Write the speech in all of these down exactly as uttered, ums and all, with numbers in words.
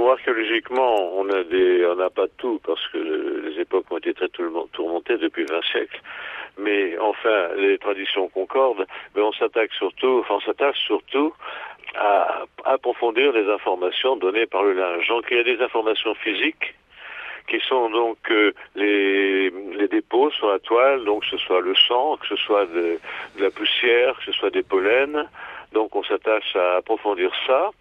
Alors archéologiquement, on a des, on n'a pas tout parce que le, les époques ont été très tourmentées depuis vingt siècles. Mais enfin, les traditions concordent. Mais on s'attaque surtout, enfin, on s'attache surtout à approfondir les informations données par le linge. Donc il y a des informations physiques qui sont donc euh, les, les dépôts sur la toile, donc que ce soit le sang, que ce soit de, de la poussière, que ce soit des pollens. Donc on s'attache à approfondir ça.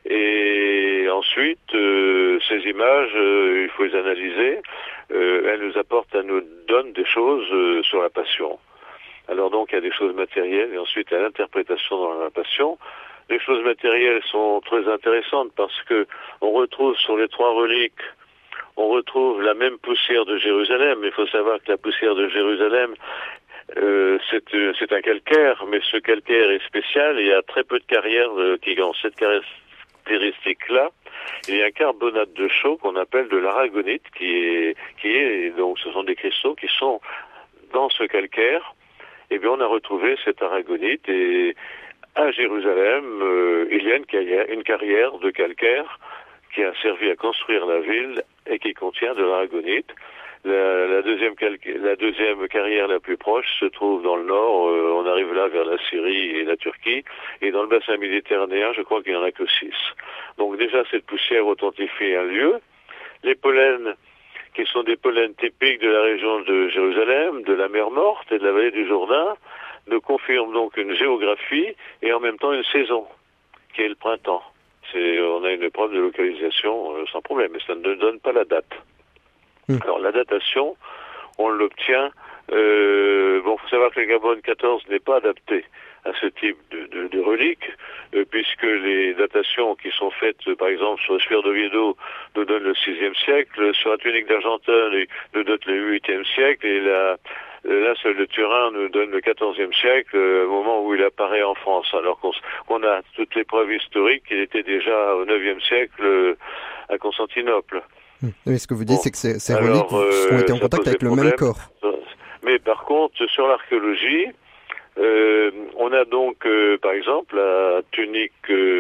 Et ensuite, euh, ces images, euh, il faut les analyser. Euh, elles nous apportent, elles nous donnent des choses euh, sur la passion. Alors donc il y a des choses matérielles et ensuite il y a l'interprétation dans la passion. Les choses matérielles sont très intéressantes parce que on retrouve sur les trois reliques, on retrouve la même poussière de Jérusalem. Il faut savoir que la poussière de Jérusalem, euh, c'est, c'est un calcaire, mais ce calcaire est spécial. Il y a très peu de carrières euh, qui ont cette caractéristique-là. Il y a un carbonate de chaux qu'on appelle de l'aragonite, qui est, qui est, donc ce sont des cristaux qui sont dans ce calcaire. Et bien on a retrouvé cet aragonite et à Jérusalem, euh, il y a une carrière, une carrière de calcaire qui a servi à construire la ville et qui contient de l'aragonite. La, la, deuxième calca- la deuxième carrière la plus proche se trouve dans le nord. Euh, on arrive là vers la Syrie et la Turquie. Et dans le bassin méditerranéen, je crois qu'il n'y en a que six. Donc déjà, cette poussière authentifie un lieu. Les pollens, qui sont des pollens typiques de la région de Jérusalem, de la mer Morte et de la vallée du Jourdain, nous confirment donc une géographie et en même temps une saison, qui est le printemps. C'est, on a une preuve de localisation euh, sans problème, mais ça ne donne pas la date. Mmh. Alors la datation, on l'obtient. Euh, bon, faut savoir que le Garonne quatorze n'est pas adapté à ce type de, de, de reliques, euh, puisque les datations qui sont faites, euh, par exemple, sur le Sphère d'Oviedo, nous donnent le sixième siècle, sur la tunique d'Argenteuil, nous donne le huitième siècle, et la Là, seul de Turin nous donne le quatorzième siècle, euh, au moment où il apparaît en France, alors qu'on, qu'on a toutes les preuves historiques qu'il était déjà au neuvième siècle euh, à Constantinople. Oui, ce que vous dites, bon. c'est que ces, ces alors, reliques euh, ont été en contact avec le problèmes. même corps. Mais par contre, sur l'archéologie, euh, on a donc, euh, par exemple, la tunique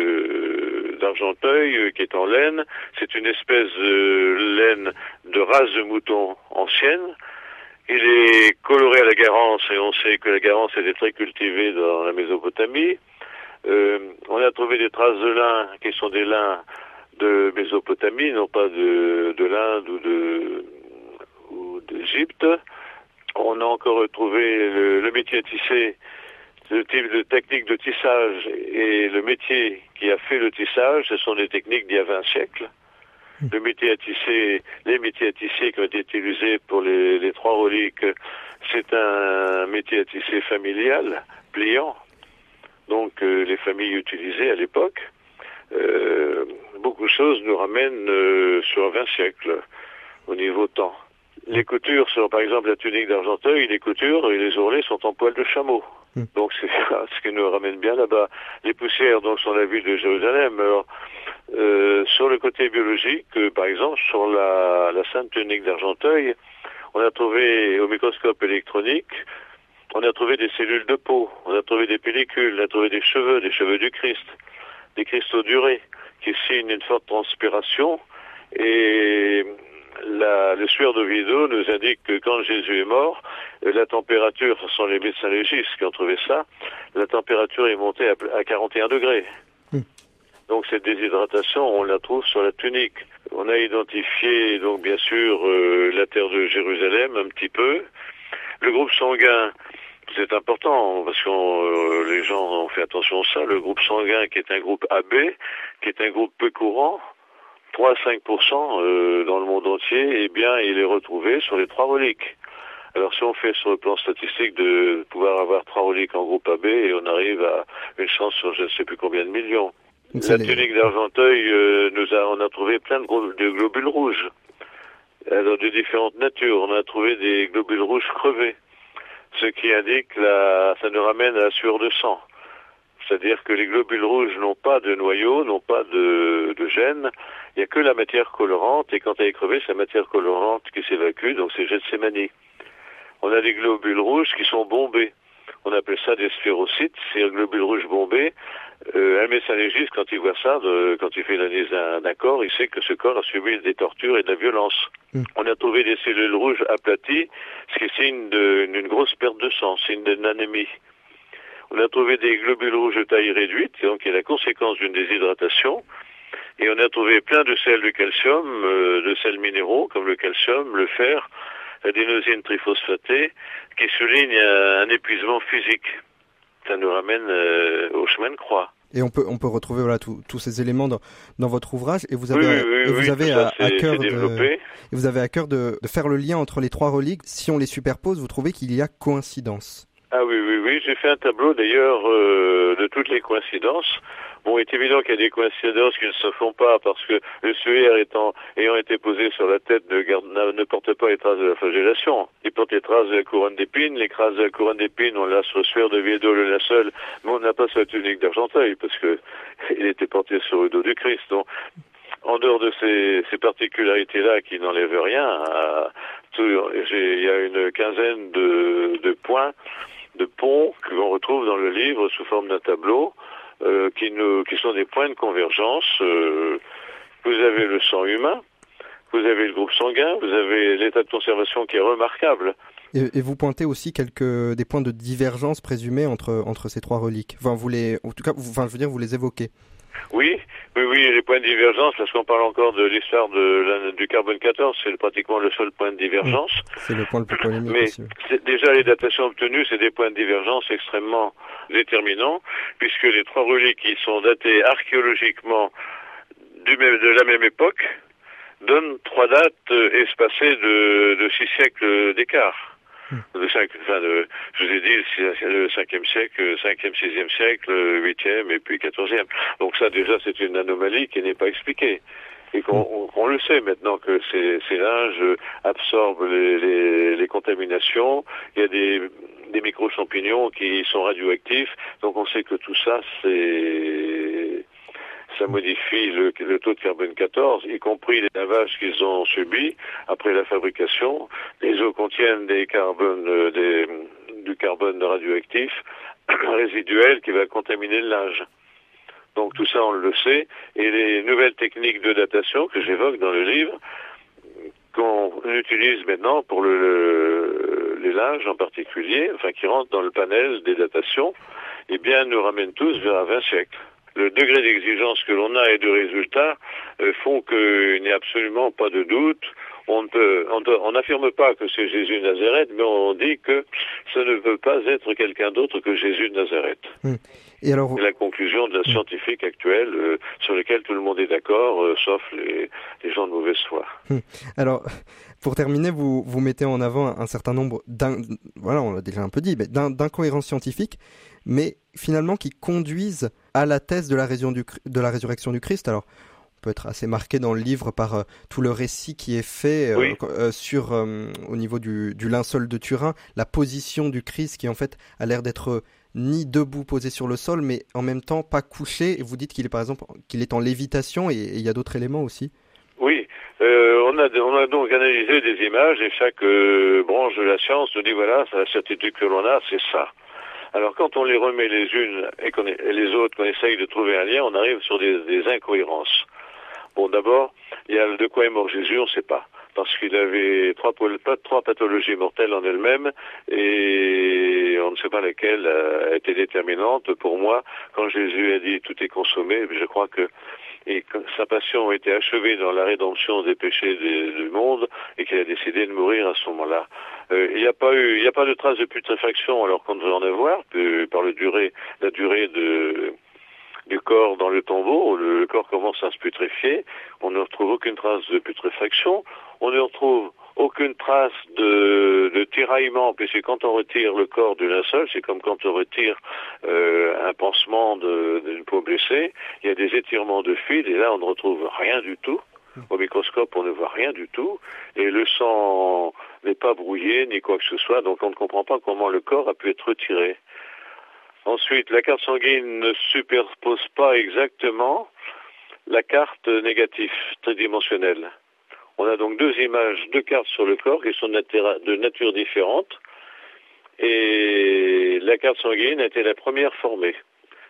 euh, d'Argenteuil euh, qui est en laine. C'est une espèce de laine de race de mouton ancienne. Il est coloré à la Garance, et on sait que la Garance était très cultivée dans la Mésopotamie. Euh, on a trouvé des traces de lin qui sont des lins de Mésopotamie, non pas de, de l'Inde ou de ou d'Égypte. On a encore retrouvé le, le métier à tisser, le type de technique de tissage et le métier qui a fait le tissage, ce sont des techniques d'il y a vingt siècles. Le métier à tisser, les métiers à tisser qui ont été utilisés pour les, les trois reliques, c'est un métier à tisser familial, pliant. Donc euh, les familles utilisaient à l'époque. Euh, beaucoup de choses nous ramènent euh, sur vingt siècles au niveau temps. Les coutures sur, par exemple, la tunique d'Argenteuil, les coutures et les ourlets sont en poil de chameau. Mm. Donc c'est ce qui nous ramène bien là-bas. Les poussières donc sont la ville de Jérusalem. Alors euh, sur le côté biologique, euh, par exemple, sur la, la sainte tunique d'Argenteuil, on a trouvé au microscope électronique, on a trouvé des cellules de peau, on a trouvé des pellicules, on a trouvé des cheveux, des cheveux du Christ, des cristaux durés qui signent une forte transpiration. Et la, le Sphère d'Oviedo nous indique que quand Jésus est mort, la température, ce sont les médecins légistes qui ont trouvé ça, la température est montée à, à quarante et un degrés. Mmh. Donc cette déshydratation, on la trouve sur la tunique. On a identifié donc bien sûr euh, la terre de Jérusalem un petit peu. Le groupe sanguin, c'est important parce que euh, les gens ont fait attention à ça. Le groupe sanguin qui est un groupe A B, qui est un groupe peu courant, trois à cinq pour cent euh, dans le monde entier, eh bien il est retrouvé sur les trois reliques. Alors si on fait sur le plan statistique de pouvoir avoir trois reliques en groupe A B, et on arrive à une chance sur je ne sais plus combien de millions. La les... tunique d'Argenteuil, euh, nous a, on a trouvé plein de, gros, de globules rouges, alors de différentes natures. On a trouvé des globules rouges crevés, ce qui indique la, ça nous ramène à la sueur de sang. C'est-à-dire que les globules rouges n'ont pas de noyau, n'ont pas de, de gène. Il n'y a que la matière colorante, et quand elle est crevée, c'est la matière colorante qui s'évacue, donc c'est Gethsémani. On a des globules rouges qui sont bombés. On appelle ça des sphérocytes, c'est un globule rouge bombé. Euh, un médecin légiste, quand il voit ça, de, quand il fait l'analyse d'un, d'un corps, il sait que ce corps a subi des tortures et de la violence. Mm. On a trouvé des cellules rouges aplaties, ce qui est signe de, d'une grosse perte de sang, signe d'une anémie. On a trouvé des globules rouges de taille réduite, donc qui est la conséquence d'une déshydratation. Et on a trouvé plein de sels de calcium, euh, de sels minéraux, comme le calcium, le fer, l'adénosine triphosphatée, qui soulignent un, un épuisement physique. Ça nous ramène euh, au chemin de croix. Et on peut on peut retrouver voilà tous ces éléments dans dans votre ouvrage et vous avez oui, oui, et vous oui, avez à, ça, à cœur de et vous avez à cœur de, de faire le lien entre les trois reliques. Si on les superpose, vous trouvez qu'il y a coïncidence? Ah oui oui oui, j'ai fait un tableau d'ailleurs euh, de toutes les coïncidences. Bon, il est évident qu'il y a des coïncidences qui ne se font pas parce que le suaire étant, ayant été posé sur la tête ne, garde, ne porte pas les traces de la flagellation. Il porte les traces de la couronne d'épines. Les traces de la couronne d'épines, on l'a sur le suaire de Viedo, le linceul, mais on n'a pas sur la tunique d'Argenteuil parce que il était porté sur le dos du Christ. Donc, en dehors de ces, ces particularités-là qui n'enlèvent rien, à, tout, j'ai, il y a une quinzaine de, de points, de ponts que l'on retrouve dans le livre sous forme d'un tableau. Euh, qui, nous, qui sont des points de convergence. Euh, vous avez le sang humain, vous avez le groupe sanguin, vous avez l'état de conservation qui est remarquable. Et, et vous pointez aussi quelques des points de divergence présumés entre entre ces trois reliques. Enfin, vous les, en tout cas, vous, enfin, je veux dire, vous les évoquez. Oui, oui, oui, les points de divergence, parce qu'on parle encore de l'histoire de la, du carbone quatorze, c'est pratiquement le seul point de divergence. Mmh, c'est le point le plus polémique. Mais aussi. C'est, déjà, les datations obtenues, c'est des points de divergence extrêmement déterminants, puisque les trois reliques qui sont datées archéologiquement du même, de la même époque donnent trois dates euh, espacées de, de six siècles d'écart. De cinq, enfin de, je vous ai dit le cinquième siècle, cinquième, sixième siècle, huitième et puis quatorzième. Donc ça déjà c'est une anomalie qui n'est pas expliquée. Et qu'on on, on le sait maintenant que ces, ces linges absorbent les, les, les contaminations. Il y a des, des micro-champignons qui sont radioactifs. Donc on sait que tout ça c'est... ça modifie le, le taux de carbone quatorze, y compris les lavages qu'ils ont subis après la fabrication. Les eaux contiennent des carbones, euh, des, du carbone radioactif résiduel qui va contaminer le linge. Donc tout ça on le sait. Et les nouvelles techniques de datation que j'évoque dans le livre, qu'on utilise maintenant pour le, le, les linges en particulier, enfin qui rentrent dans le panel des datations, eh bien nous ramènent tous vers vingt siècles. Le degré d'exigence que l'on a et de résultats euh, font qu'il n'y a absolument pas de doute. On ne on, on n'affirme pas que c'est Jésus de Nazareth, mais on dit que ça ne peut pas être quelqu'un d'autre que Jésus de Nazareth. Mmh. Et alors, c'est la conclusion de la scientifique actuelle euh, sur laquelle tout le monde est d'accord, euh, sauf les, les gens de mauvaise foi. Mmh. Alors, pour terminer, vous, vous mettez en avant un, un certain nombre d'in, voilà, on l'a déjà un peu dit, mais d'in, d'incohérences scientifiques, mais finalement qui conduisent à la thèse de la, du, de la résurrection du Christ. Alors, on peut être assez marqué dans le livre par euh, tout le récit qui est fait euh, oui. euh, sur, euh, au niveau du, du linceul de Turin, la position du Christ qui en fait a l'air d'être euh, ni debout posé sur le sol, mais en même temps pas couché. Et vous dites qu'il est par exemple qu'il est en lévitation, et il y a d'autres éléments aussi. Oui, euh, on a on a donc analysé des images et chaque euh, branche de la science nous dit voilà, la certitude que l'on a, c'est ça. Alors quand on les remet les unes et, qu'on est, et les autres, qu'on essaye de trouver un lien, on arrive sur des, des incohérences. Bon, d'abord, il y a de quoi est mort Jésus, on ne sait pas, parce qu'il avait trois, trois pathologies mortelles en elles-mêmes, et on ne sait pas laquelle a été déterminante. Pour moi, quand Jésus a dit tout est consommé, je crois que et que sa passion a été achevée dans la rédemption des péchés des, du monde, et qu'il a décidé de mourir à ce moment-là. Euh, il n'y a pas eu, il n'y a pas de trace de putréfaction, alors qu'on devrait en avoir, que, par le durée, la durée de du corps dans le tombeau, le, le corps commence à se putréfier, on ne retrouve aucune trace de putréfaction, on ne retrouve aucune trace de, de tiraillement, puisque quand on retire le corps du linceul, c'est comme quand on retire euh, un pansement de, d'une peau blessée, il y a des étirements de fil, et là on ne retrouve rien du tout. Au microscope, on ne voit rien du tout, et le sang n'est pas brouillé, ni quoi que ce soit, donc on ne comprend pas comment le corps a pu être retiré. Ensuite, la carte sanguine ne superpose pas exactement la carte négative, tridimensionnelle. On a donc deux images, deux cartes sur le corps qui sont de nature, de nature différente, et la carte sanguine a été la première formée.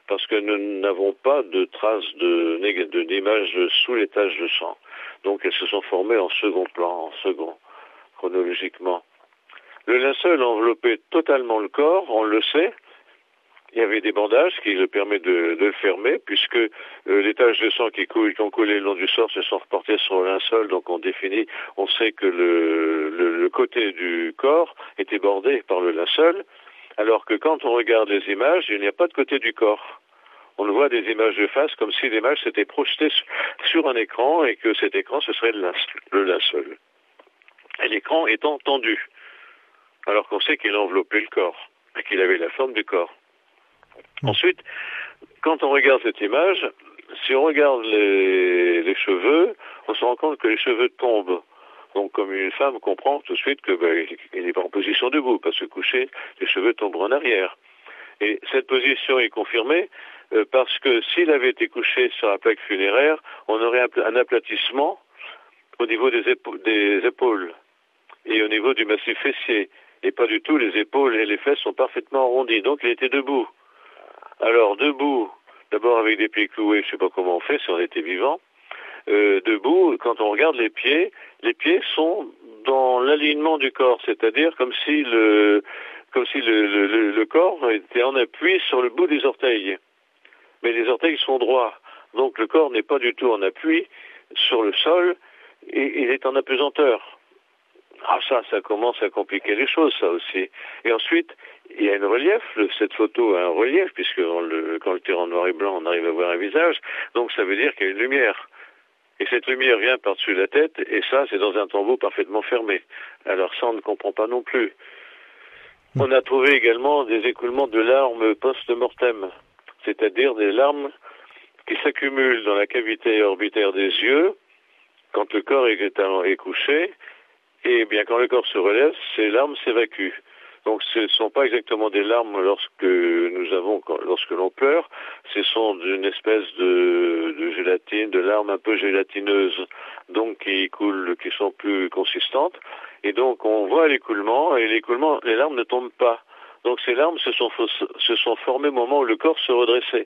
parce que nous n'avons pas de traces de, de, d'image sous les taches de sang. Donc elles se sont formées en second plan, en second, chronologiquement. Le linceul enveloppait totalement le corps, on le sait. Il y avait des bandages qui le permettent de, de le fermer, puisque euh, les taches de sang qui, coulent, qui ont coulé le long du corps se sont reportées sur le linceul, donc on définit, on sait que le, le, le côté du corps était bordé par le linceul, alors que quand on regarde les images, il n'y a pas de côté du corps. On voit des images de face comme si l'image s'était projetée sur un écran et que cet écran, ce serait le linceul. Et l'écran étant tendu, alors qu'on sait qu'il enveloppait le corps et qu'il avait la forme du corps. Mmh. Ensuite, quand on regarde cette image, si on regarde les, les cheveux, on se rend compte que les cheveux tombent. Donc, comme une femme comprend tout de suite que ben, il n'est pas en position debout, parce que couché, les cheveux tombent en arrière. Et cette position est confirmée euh, parce que s'il avait été couché sur la plaque funéraire, on aurait un aplatissement au niveau des, épa- des épaules et au niveau du massif fessier. Et pas du tout, les épaules et les fesses sont parfaitement arrondies. Donc, il était debout. Alors, debout, d'abord avec des pieds cloués, je ne sais pas comment on fait si on était vivant. Euh, debout, quand on regarde les pieds, les pieds sont dans l'alignement du corps, c'est-à-dire comme si le comme si le, le, le corps était en appui sur le bout des orteils. Mais les orteils sont droits, donc le corps n'est pas du tout en appui sur le sol et il est en apesanteur. Ah ça, ça commence à compliquer les choses, ça aussi. Et ensuite, il y a un relief, cette photo a un relief, puisque le, quand le tire en noir et blanc, on arrive à voir un visage, donc ça veut dire qu'il y a une lumière. Et cette lumière vient par-dessus la tête, et ça, c'est dans un tombeau parfaitement fermé. Alors ça, on ne comprend pas non plus. On a trouvé également des écoulements de larmes post-mortem, c'est-à-dire des larmes qui s'accumulent dans la cavité orbitaire des yeux, quand le corps est, est couché, et bien quand le corps se relève, ces larmes s'évacuent. Donc ce ne sont pas exactement des larmes lorsque nous avons, lorsque l'on pleure, ce sont d'une espèce de, de gélatine, de larmes un peu gélatineuses, donc qui coulent, qui sont plus consistantes. Et donc on voit l'écoulement, et l'écoulement, les larmes ne tombent pas. Donc ces larmes se sont, se sont formées au moment où le corps se redressait.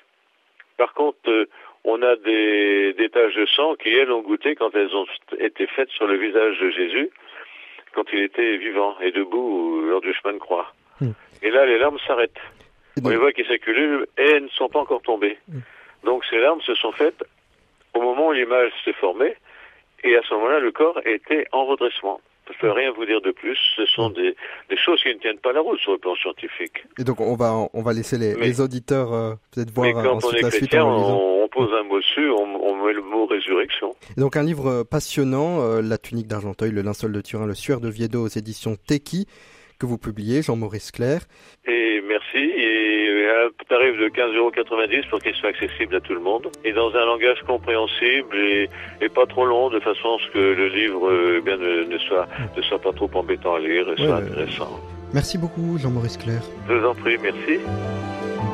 Par contre, euh, on a des, des taches de sang qui, elles, ont goûté quand elles ont été faites sur le visage de Jésus, quand il était vivant et debout lors du chemin de croix. Mmh. Et là, les larmes s'arrêtent. Donc... On les voit qui s'accumulent et elles ne sont pas encore tombées. Mmh. Donc ces larmes se sont faites au moment où l'image s'est formée, et à ce moment-là, le corps était en redressement. Je ne peux rien vous dire de plus. Ce sont des, des choses qui ne tiennent pas la route sur le plan scientifique. Et donc on va on va laisser les, mais, les auditeurs euh, peut-être voir mais quand ensuite on est la chrétien, suite en le lisant. On, on pose un mot dessus, on, on met le mot résurrection. Et donc un livre passionnant, euh, La tunique d'Argenteuil, le linceul de Turin, le suaire d'Oviedo aux éditions Teki, que vous publiez, Jean-Maurice Clerc. Et merci. Et un tarif de quinze euros quatre-vingt-dix pour qu'il soit accessible à tout le monde. Et dans un langage compréhensible et, et pas trop long, de façon à ce que le livre euh, bien, ne, ne, soit, ne soit pas trop embêtant à lire et soit ouais, intéressant. Merci beaucoup, Jean-Maurice Clerc. Je vous en prie, merci.